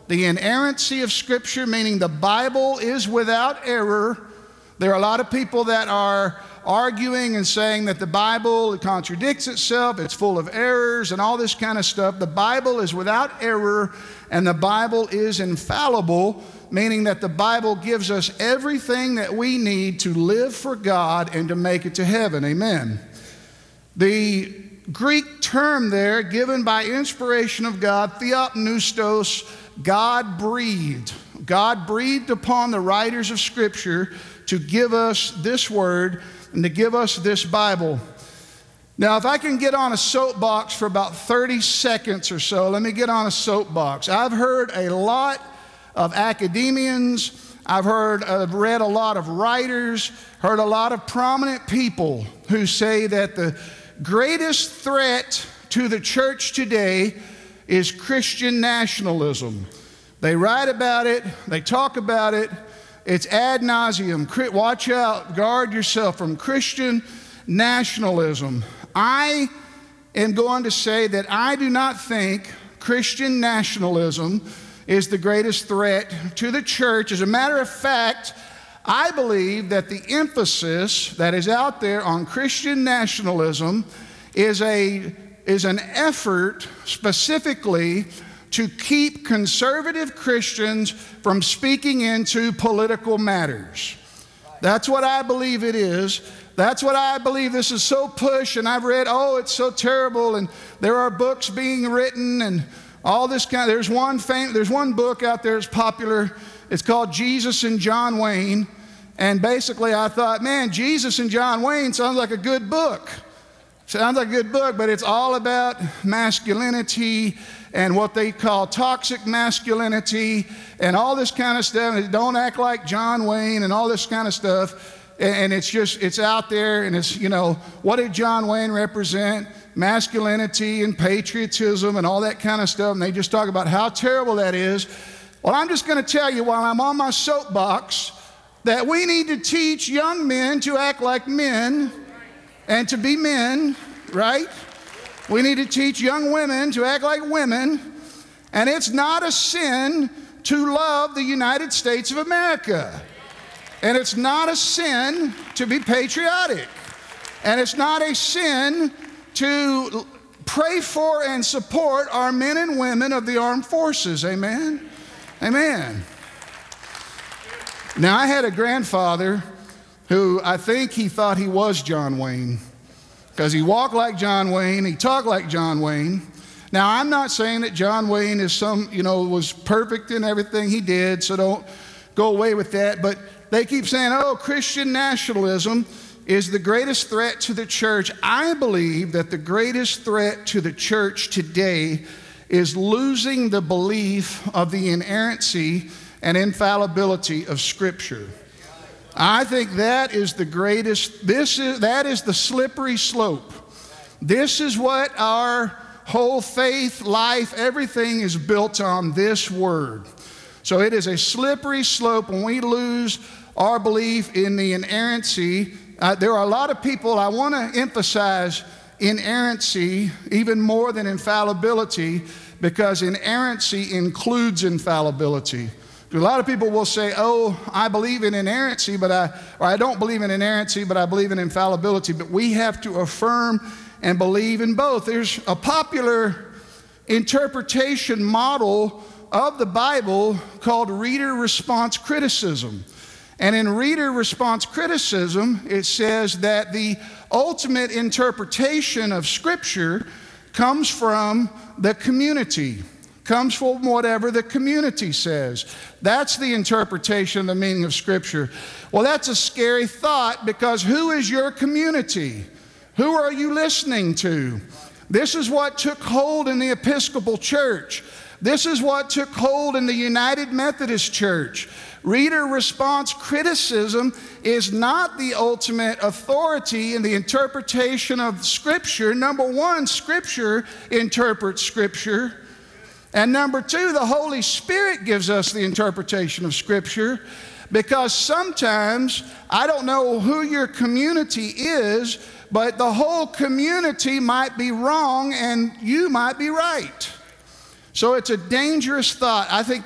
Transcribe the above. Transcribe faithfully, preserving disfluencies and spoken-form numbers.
The inerrancy of Scripture, meaning the Bible is without error. There are a lot of people that are arguing and saying that the Bible contradicts itself, it's full of errors and all this kind of stuff. The Bible is without error, and the Bible is infallible, meaning that the Bible gives us everything that we need to live for God and to make it to heaven. Amen. The Greek term there, given by inspiration of God, theopneustos, God breathed. God breathed upon the writers of Scripture to give us this word and to give us this Bible. Now, if I can get on a soapbox for about thirty seconds or so, let me get on a soapbox. I've heard a lot of academians, I've heard, I've read a lot of writers, heard a lot of prominent people who say that the greatest threat to the church today is Christian nationalism. They write about it, they talk about it, it's ad nauseum. Watch out, guard yourself from Christian nationalism. I am going to say that I do not think Christian nationalism is the greatest threat to the church. As a matter of fact, I believe that the emphasis that is out there on Christian nationalism is a is an effort specifically to keep conservative Christians from speaking into political matters. That's what I believe it is. That's what I believe this is so pushed, and I've read, oh, it's so terrible, and there are books being written and all this kind of, there's one fam- there's one book out there that's popular. It's called Jesus and John Wayne. And basically I thought, man, Jesus and John Wayne sounds like a good book. Sounds like a good book, but it's all about masculinity and what they call toxic masculinity and all this kind of stuff. And don't act like John Wayne and all this kind of stuff. And it's just, it's out there, and it's, you know, what did John Wayne represent? Masculinity and patriotism and all that kind of stuff. And they just talk about how terrible that is. Well, I'm just going to tell you while I'm on my soapbox that we need to teach young men to act like men and to be men, right? We need to teach young women to act like women. And it's not a sin to love the United States of America. And it's not a sin to be patriotic. And it's not a sin to pray for and support our men and women of the armed forces. Amen? Amen. Now, I had a grandfather who I think he thought he was John Wayne because he walked like John Wayne, he talked like John Wayne. Now, I'm not saying that John Wayne is some, you know, was perfect in everything he did, so don't go away with that. But they keep saying, oh, Christian nationalism is the greatest threat to the church. I believe that the greatest threat to the church today is losing the belief of the inerrancy and infallibility of Scripture. I think that is the greatest, this is, that is the slippery slope. This is what our whole faith, life, everything is built on, this word. So it is a slippery slope when we lose our belief in the inerrancy. Uh, there are a lot of people, I want to emphasize inerrancy even more than infallibility, because inerrancy includes infallibility. A lot of people will say, oh, I believe in inerrancy, but I, or I don't believe in inerrancy, but I believe in infallibility. But we have to affirm and believe in both. There's a popular interpretation model of the Bible called reader response criticism. And in reader response criticism, it says that the ultimate interpretation of Scripture comes from the community. Comes from whatever the community says. That's the interpretation of the meaning of Scripture. Well, that's a scary thought, because who is your community? Who are you listening to? This is what took hold in the Episcopal Church. This is what took hold in the United Methodist Church. Reader response criticism is not the ultimate authority in the interpretation of Scripture. Number one, Scripture interprets Scripture. And number two, the Holy Spirit gives us the interpretation of Scripture, because sometimes, I don't know who your community is, but the whole community might be wrong and you might be right. So it's a dangerous thought. I think